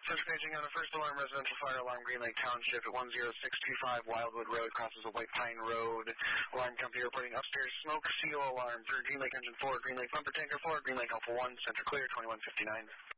Central paging on a first alarm residential fire alarm, Green Lake Township at 10625 Wildwood Road, crosses a White Pine Road. Alarm company reporting upstairs smoke seal alarm for Green Lake Engine 4, Green Lake Bumper Tanker 4, Green Lake Alpha 1, Center clear, 2159.